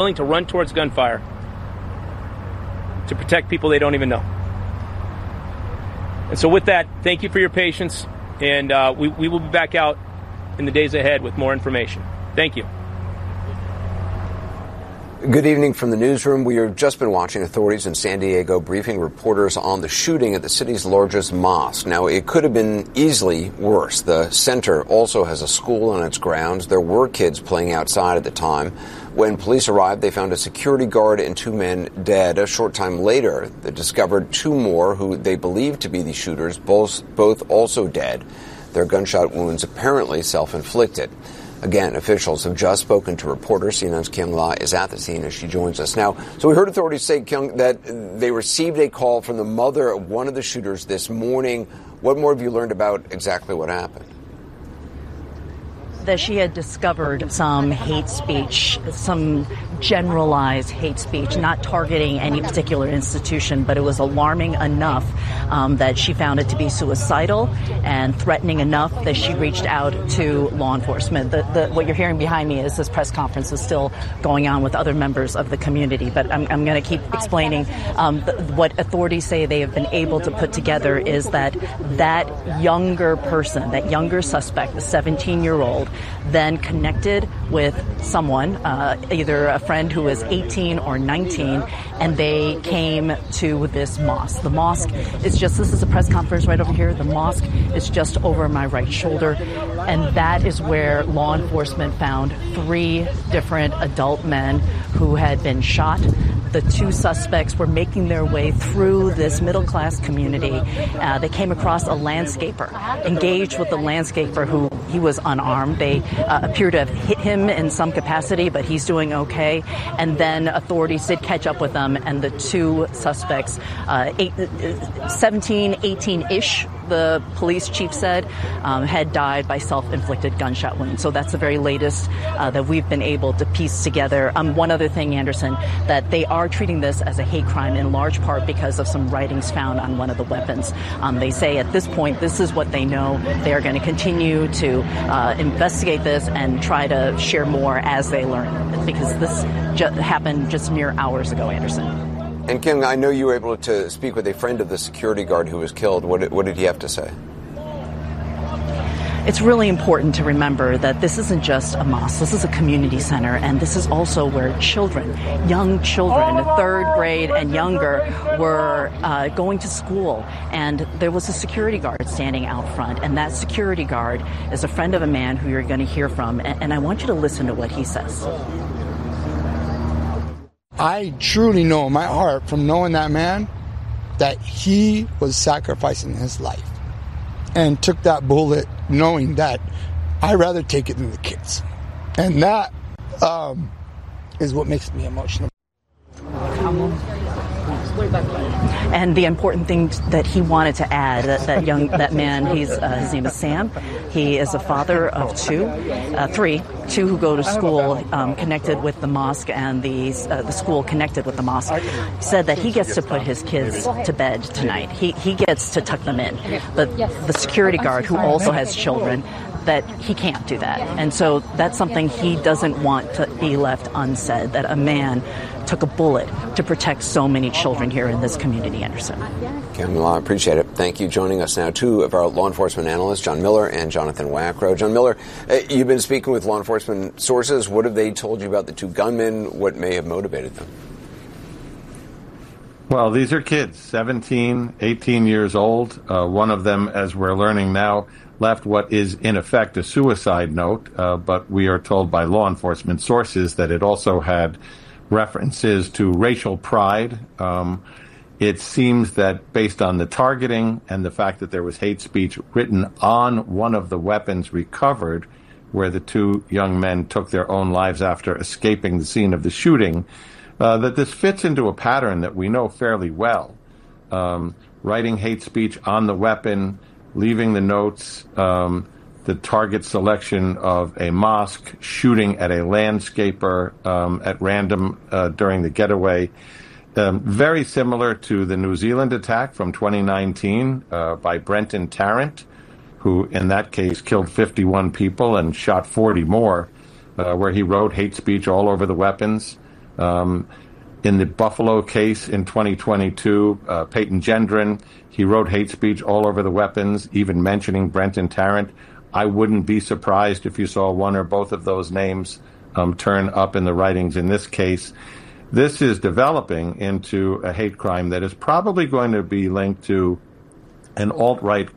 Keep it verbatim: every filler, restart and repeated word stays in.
willing to run towards gunfire to protect people they don't even know. And so with that, thank you for your patience, and uh, we, we will be back out in the days ahead with more information. Thank you. Good evening from the newsroom. We have just been watching authorities in San Diego briefing reporters on the shooting at the city's largest mosque. Now, it could have been easily worse. The center also has a school on its grounds. There were kids playing outside at the time. When police arrived, they found a security guard and two men dead. A short time later, they discovered two more who they believed to be the shooters, both, both also dead. Their gunshot wounds apparently self-inflicted. Again, officials have just spoken to reporters. C N N's Kim La is at the scene as she joins us now. So we heard authorities say, Kyung, that they received a call from the mother of one of the shooters this morning. What more have you learned about exactly what happened? That she had discovered some hate speech, some generalized hate speech, not targeting any particular institution, but it was alarming enough um, that she found it to be suicidal and threatening enough that she reached out to law enforcement. The, the, what you're hearing behind me is this press conference is still going on with other members of the community, but I'm, I'm going to keep explaining. Um, the, what authorities say they have been able to put together is that that younger person, that younger suspect, the seventeen-year-old, then connected with someone, uh, either a friend who was eighteen or nineteen, and they came to this mosque. The mosque is just, this is a press conference right over here. The mosque is just over my right shoulder, and that is where law enforcement found three different adult men who had been shot. The two suspects were making their way through this middle-class community. Uh, they came across a landscaper, engaged with the landscaper who he was unarmed. They uh, appear to have hit him in some capacity, but he's doing okay. And then authorities did catch up with them, and the two suspects, uh, eight, seventeen, eighteen-ish, the police chief said, um, had died by self-inflicted gunshot wounds. So that's the very latest uh, that we've been able to piece together. Um, one other thing, Anderson, that they are treating this as a hate crime in large part because of some writings found on one of the weapons. Um, they say at this point, this is what they know. They are going to continue to uh, investigate this and try to share more as they learn, because this ju- happened just mere hours ago, Anderson. And Kim, I know you were able to speak with a friend of the security guard who was killed. What did, what did he have to say? It's really important to remember that this isn't just a mosque. This is a community center, and this is also where children, young children, third grade and younger, were uh, going to school. And there was a security guard standing out front, and that security guard is a friend of a man who you're going to hear from. And, and I want you to listen to what he says. I truly know in my heart, from knowing that man, that he was sacrificing his life and took that bullet knowing that I'd rather take it than the kids. And that um, is what makes me emotional. And the important thing that he wanted to add, that, that young, that man, he's, uh, his name is Sam. He is a father of two, uh, three, two who go to school um, connected with the mosque, and the uh, the school connected with the mosque. He said that he gets to put his kids to bed tonight. He he gets to tuck them in. But the security guard, who also has children, that he can't do that. And so that's something he doesn't want to be left unsaid, that a man took a bullet to protect so many children here in this community, Anderson. Kim La, I appreciate it. Thank you. Joining us now, two of our law enforcement analysts, John Miller and Jonathan Wackrow. John Miller, uh, you've been speaking with law enforcement sources. What have they told you about the two gunmen? What may have motivated them? Well, these are kids, seventeen, eighteen years old. Uh, one of them, as we're learning now, left what is in effect a suicide note, uh, but we are told by law enforcement sources that it also had references to racial pride. Um, it seems that based on the targeting and the fact that there was hate speech written on one of the weapons recovered, where the two young men took their own lives after escaping the scene of the shooting, uh, that this fits into a pattern that we know fairly well. Um, writing hate speech on the weapon, leaving the notes, um, the target selection of a mosque, shooting at a landscaper um, at random uh, during the getaway. Um, very similar to the New Zealand attack from twenty nineteen uh, by Brenton Tarrant, who in that case killed fifty-one people and shot forty more, uh, where he wrote hate speech all over the weapons. Um, in the Buffalo case in twenty twenty-two, uh, Peyton Gendron, he wrote hate speech all over the weapons, even mentioning Brenton Tarrant. I wouldn't be surprised if you saw one or both of those names um, turn up in the writings in this case. This is developing into a hate crime that is probably going to be linked to an alt-right